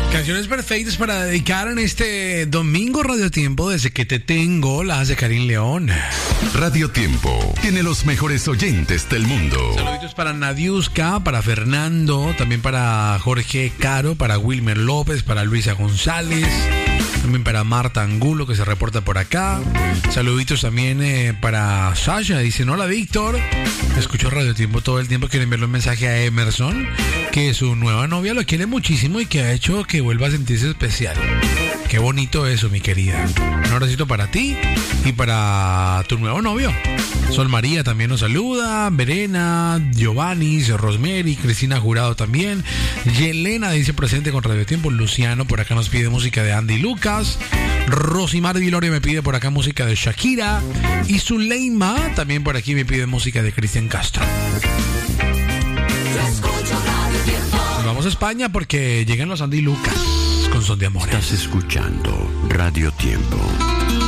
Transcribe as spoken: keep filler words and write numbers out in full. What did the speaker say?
Canciones perfectas para dedicar en este domingo Radio Tiempo desde que te tengo, las de Karim León. Radio Tiempo tiene los mejores oyentes del mundo. Saluditos para Nadiuska, para Fernando, también para Jorge Caro, para Wilmer López, para Luisa González, también para Marta Angulo que se reporta por acá. Saluditos también eh, para Sasha, dice: hola Víctor, escucho Radio Tiempo todo el tiempo. Quiero enviarle un mensaje a Emerson, que su nueva novia lo quiere muchísimo y que ha hecho que vuelva a sentirse especial. Qué bonito eso, mi querida. Un abracito para ti y para tu nuevo novio. Sol María también nos saluda, Verena, Giovanni, Rosemary, Cristina Jurado también, Yelena dice presente con Radio Tiempo, Luciano por acá nos pide música de Andy Lucas, Rosimar Viloria me pide por acá música de Shakira y Zuleima también por aquí me pide música de Cristian Castro. Nos vamos a España porque llegan los Andy Lucas con Son de Amor. Estás escuchando Radio Tiempo.